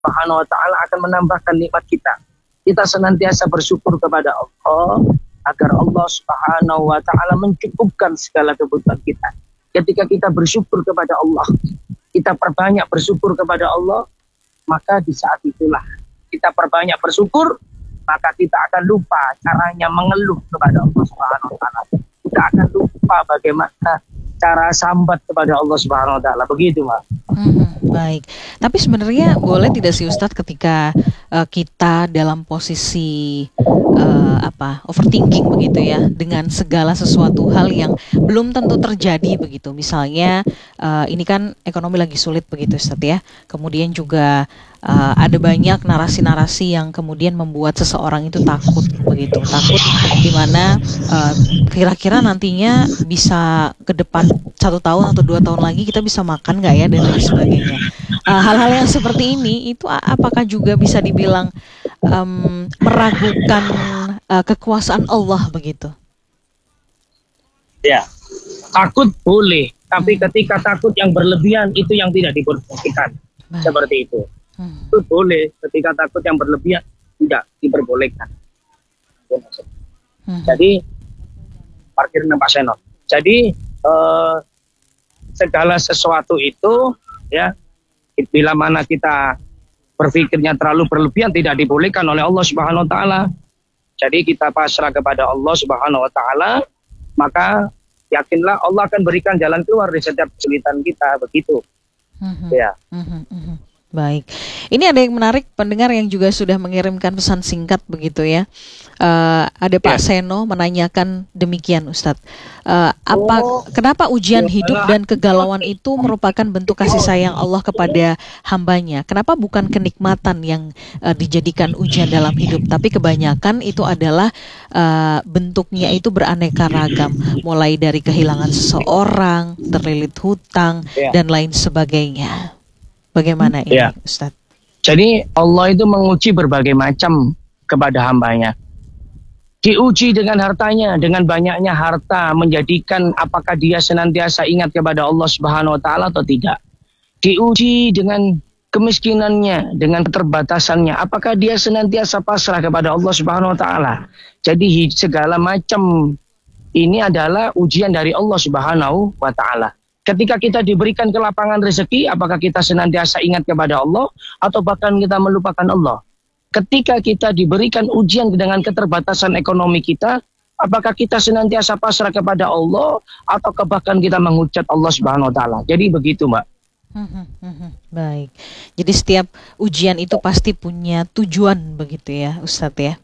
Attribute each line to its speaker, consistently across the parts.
Speaker 1: Subhanahu wa taala akan menambahkan nikmat kita. Kita senantiasa bersyukur kepada Allah agar Allah Subhanahu wa taala mencukupkan segala kebutuhan kita. Ketika kita bersyukur kepada Allah, kita perbanyak bersyukur kepada Allah, maka di saat itulah kita perbanyak bersyukur, maka kita akan lupa caranya mengeluh kepada Allah Subhanahu wa taala. Kita akan lupa bagaimana cara sambat kepada Allah Subhanahu wa taala. Begitu, Mas.
Speaker 2: Baik. Tapi sebenarnya boleh tidak sih Ustadz ketika kita dalam posisi overthinking begitu ya, dengan segala sesuatu hal yang belum tentu terjadi begitu. Misalnya ini kan ekonomi lagi sulit begitu Ustadz ya. Kemudian juga ada banyak narasi-narasi yang kemudian membuat seseorang itu takut begitu. Takut di mana kira-kira nantinya bisa ke depan 1 tahun atau 2 tahun lagi kita bisa makan nggak ya, dan lain sebagainya. Hal-hal yang seperti ini itu apakah juga bisa dibilang meragukan kekuasaan Allah begitu?
Speaker 1: Ya, takut boleh, tapi ketika takut yang berlebihan itu yang tidak diperbolehkan. Seperti itu. Itu boleh, ketika takut yang berlebihan tidak diperbolehkan. Jadi parkir Pak Seno. Jadi segala sesuatu itu ya, bila mana kita berpikirnya terlalu berlebihan tidak dibolehkan oleh Allah Subhanahu wa taala. Jadi kita pasrah kepada Allah Subhanahu wa taala, maka yakinlah Allah akan berikan jalan keluar di setiap kesulitan kita, begitu. Ya.
Speaker 2: Baik, ini ada yang menarik, pendengar yang juga sudah mengirimkan pesan singkat begitu ya. Ada Pak Seno menanyakan demikian Ustadz, kenapa ujian hidup dan kegalauan itu merupakan bentuk kasih sayang Allah kepada hambanya? Kenapa bukan kenikmatan yang dijadikan ujian dalam hidup, tapi kebanyakan itu adalah bentuknya itu beraneka ragam, mulai dari kehilangan seseorang, terlilit hutang, dan lain sebagainya. Bagaimana ini, Ustadz?
Speaker 1: Jadi Allah itu menguji berbagai macam kepada hambanya. Diuji dengan hartanya, dengan banyaknya harta, menjadikan apakah dia senantiasa ingat kepada Allah Subhanahu wa taala atau tidak. Diuji dengan kemiskinannya, dengan keterbatasannya, apakah dia senantiasa pasrah kepada Allah Subhanahu wa taala. Jadi segala macam ini adalah ujian dari Allah Subhanahu wa taala. Ketika kita diberikan kelapangan rezeki, apakah kita senantiasa ingat kepada Allah atau bahkan kita melupakan Allah? Ketika kita diberikan ujian dengan keterbatasan ekonomi kita, apakah kita senantiasa pasrah kepada Allah atau bahkan kita menghujat Allah Subhanahu wa taala? Jadi begitu, Mbak.
Speaker 2: Baik. Jadi setiap ujian itu pasti punya tujuan begitu ya, Ustadz ya.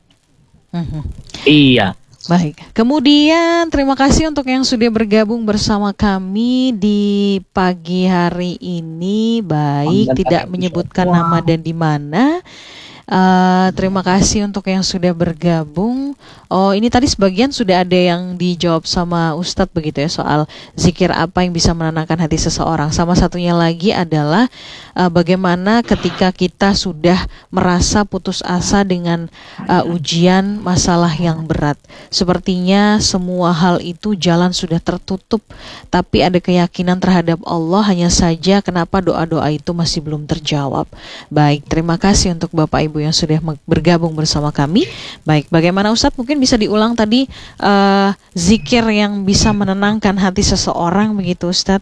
Speaker 1: Iya.
Speaker 2: Baik, kemudian terima kasih untuk yang sudah bergabung bersama kami di pagi hari ini. Baik, tidak menyebutkan nama dan di mana. Terima kasih untuk yang sudah bergabung. Oh, ini tadi sebagian sudah ada yang dijawab sama Ustadz begitu ya, soal zikir apa yang bisa menenangkan hati seseorang. Sama satunya lagi adalah bagaimana ketika kita sudah merasa putus asa dengan ujian masalah yang berat. Sepertinya semua hal itu jalan sudah tertutup, tapi ada keyakinan terhadap Allah, hanya saja kenapa doa-doa itu masih belum terjawab. Baik, terima kasih untuk Bapak Ibu yang sudah bergabung bersama kami. Baik, bagaimana Ustadz, mungkin bisa diulang tadi zikir yang bisa menenangkan hati seseorang begitu Ustadz?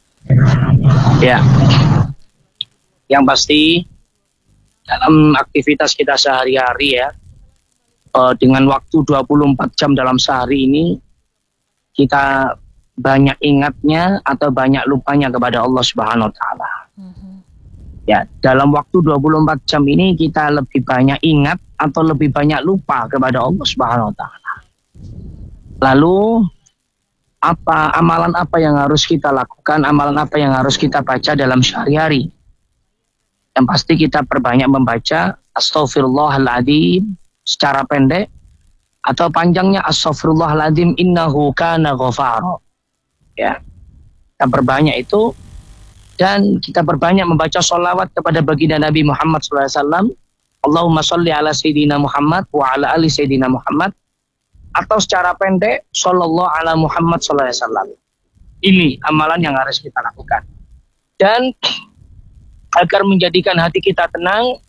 Speaker 1: Ya, yang pasti dalam aktivitas kita sehari-hari ya, dengan waktu 24 jam dalam sehari ini, kita banyak ingatnya atau banyak lupanya kepada Allah Subhanahu wa taala. Ya, dalam waktu 24 jam ini kita lebih banyak ingat atau lebih banyak lupa kepada Allah Subhanahu wa taala. Lalu amalan apa yang harus kita lakukan, amalan apa yang harus kita baca dalam sehari-hari? Yang pasti kita perbanyak membaca Astaghfirullahaladzim secara pendek atau panjangnya Astaghfirullahaladzim innahu kana ghafara. Ya, kita perbanyak itu. Dan kita perbanyak membaca sholawat kepada baginda Nabi Muhammad SAW. Allahumma sholli ala Sayyidina Muhammad wa ala ali Sayyidina Muhammad. Atau secara pendek, Sallallahu ala Muhammad SAW. Ini amalan yang harus kita lakukan. Dan agar menjadikan hati kita tenang,